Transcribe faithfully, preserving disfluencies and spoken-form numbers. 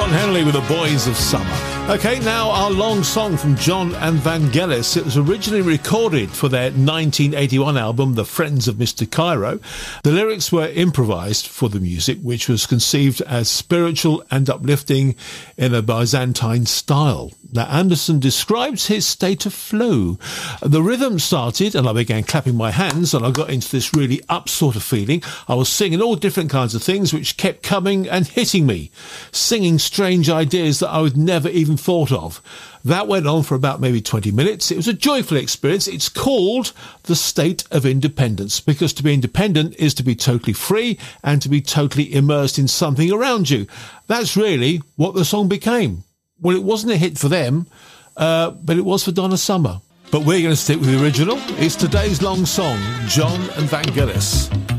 Don Henley with the Boys of Summer. Okay, now our long song from John and Vangelis. It was originally recorded for their nineteen eighty-one album, The Friends of Mister Cairo. The lyrics were improvised for the music, which was conceived as spiritual and uplifting in a Byzantine style. Now, Anderson describes his state of flow. The rhythm started and I began clapping my hands and I got into this really up sort of feeling. I was singing all different kinds of things which kept coming and hitting me, singing strange ideas that I would never even thought of. That went on for about maybe twenty minutes. It was a joyful experience. It's called the state of independence, because to be independent is to be totally free and to be totally immersed in something around you. That's really what the song became. Well, it wasn't a hit for them, uh, but it was for Donna Summer. But we're going to stick with the original. It's today's long song, John and Vangelis.